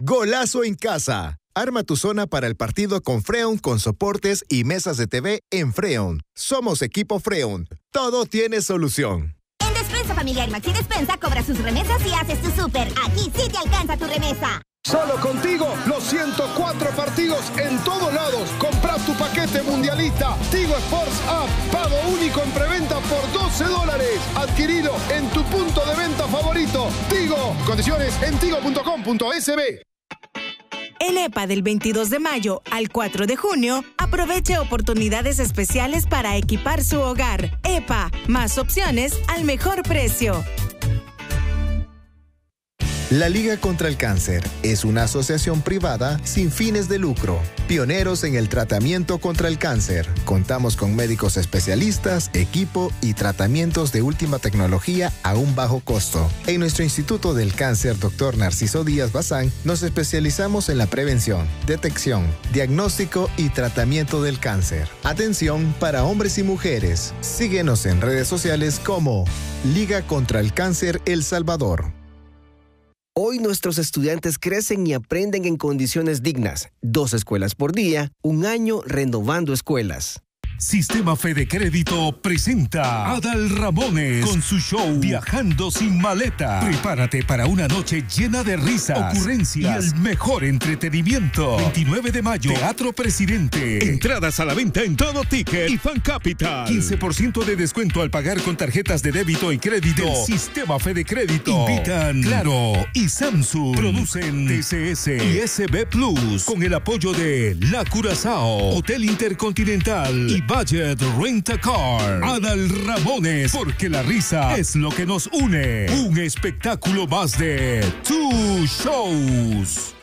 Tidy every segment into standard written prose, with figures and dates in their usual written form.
Golazo en casa. Arma tu zona para el partido con Freon con soportes y mesas de TV en Freon. Somos equipo Freon. Todo tiene solución. En Despensa Familiar Maxi Despensa cobra sus remesas y haces tu súper. Aquí sí te alcanza tu remesa. Solo contigo, los 104 partidos en todos lados. Compra tu paquete mundialista. Tigo Sports App. Pago único en preventa por $12. Adquirido en tu punto de venta favorito. Tigo. Condiciones en tigo.com.sb. En EPA del 22 de mayo al 4 de junio, aproveche oportunidades especiales para equipar su hogar. EPA, más opciones al mejor precio. La Liga contra el Cáncer es una asociación privada sin fines de lucro, pioneros en el tratamiento contra el cáncer. Contamos con médicos especialistas, equipo y tratamientos de última tecnología a un bajo costo. En nuestro Instituto del Cáncer, Dr. Narciso Díaz Bazán, nos especializamos en la prevención, detección, diagnóstico y tratamiento del cáncer. Atención para hombres y mujeres. Síguenos en redes sociales como Liga contra el Cáncer El Salvador. Hoy nuestros estudiantes crecen y aprenden en condiciones dignas. 2 escuelas por día, 1 año renovando escuelas. Sistema Fede Crédito presenta a Adal Ramones con su show Viajando sin maleta. Prepárate para una noche llena de risas, ocurrencias y el mejor entretenimiento. 29 de mayo, Teatro Presidente. Entradas a la venta en Todo Ticket y Fan Capital. 15% de descuento al pagar con tarjetas de débito y crédito del Sistema Fede Crédito. Invitan Claro y Samsung. Producen TCS y SB Plus con el apoyo de La Curazao, Hotel Intercontinental y Budget Rent a Car. Adal Ramones, porque la risa es lo que nos une. Un espectáculo más de Two Shows.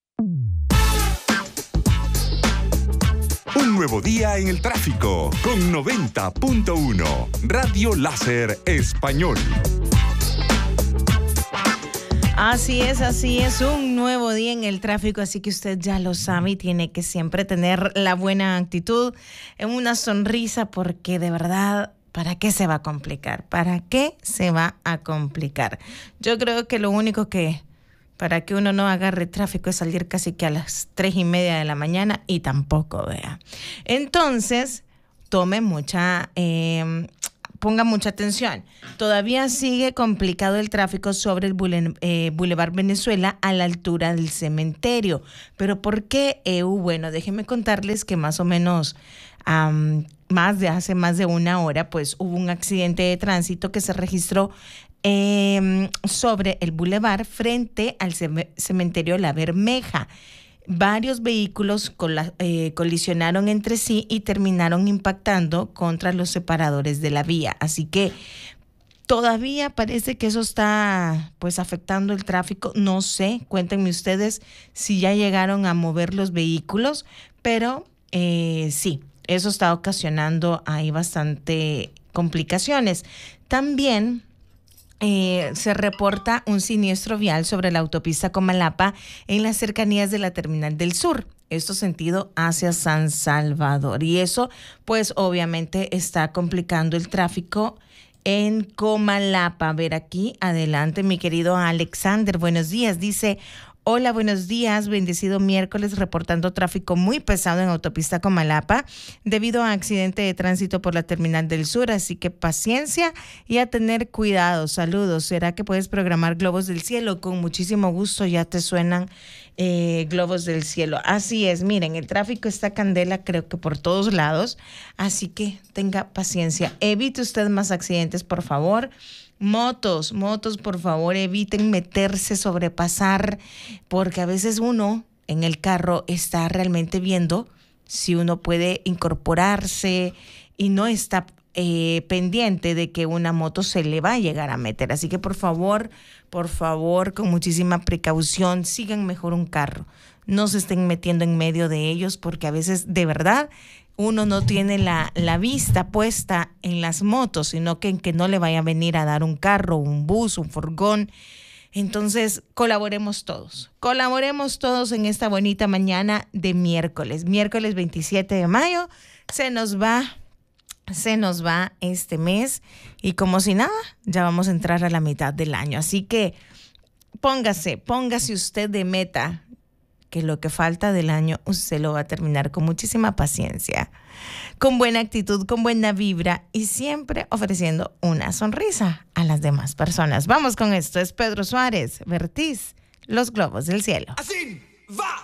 Un nuevo día en el tráfico con 90.1 Radio Láser Español. Así es, un nuevo día en el tráfico, así que usted ya lo sabe y tiene que siempre tener la buena actitud, una sonrisa, porque de verdad, ¿para qué se va a complicar? ¿Para qué se va a complicar? Yo creo que lo único que, para que uno no agarre tráfico, es salir casi que a las 3:30 de la mañana y tampoco, vea. Entonces, ponga mucha atención. Todavía sigue complicado el tráfico sobre el Boulevard Venezuela a la altura del cementerio. ¿Pero por qué, Bueno, déjenme contarles que más o menos hace más de 1 hora, pues hubo un accidente de tránsito que se registró sobre el Boulevard frente al cementerio La Bermeja. Varios vehículos colisionaron entre sí y terminaron impactando contra los separadores de la vía. Así que todavía parece que eso está pues afectando el tráfico. No sé, cuéntenme ustedes si ya llegaron a mover los vehículos, pero sí, eso está ocasionando ahí bastante complicaciones. También se reporta un siniestro vial sobre la autopista Comalapa en las cercanías de la Terminal del Sur. Esto sentido hacia San Salvador. Y eso, pues, obviamente está complicando el tráfico en Comalapa. A ver aquí, adelante, mi querido Alexander. Buenos días. Dice: hola, buenos días, bendecido miércoles, reportando tráfico muy pesado en autopista Comalapa debido a accidente de tránsito por la Terminal del Sur, así que paciencia y a tener cuidado. Saludos. ¿Será que puedes programar globos del cielo? Con muchísimo gusto, ya te suenan globos del cielo. Así es, miren, el tráfico está candela, creo que por todos lados, así que tenga paciencia. Evite usted más accidentes, por favor. Motos, por favor, eviten meterse, sobrepasar, porque a veces uno en el carro está realmente viendo si uno puede incorporarse y no está pendiente de que una moto se le va a llegar a meter. Así que por favor, con muchísima precaución, sigan mejor un carro. No se estén metiendo en medio de ellos, porque a veces de verdad uno no tiene la vista puesta en las motos, sino que en que no le vaya a venir a dar un carro, un bus, un furgón. Entonces, colaboremos todos en esta bonita mañana de miércoles 27 de mayo. Se nos va este mes y como si nada, ya vamos a entrar a la mitad del año. Así que póngase usted de meta. que lo que falta del año usted lo va a terminar con muchísima paciencia, con buena actitud, con buena vibra y siempre ofreciendo una sonrisa a las demás personas. Vamos con esto, es Pedro Suárez, Vertiz, Los Globos del Cielo. Así va.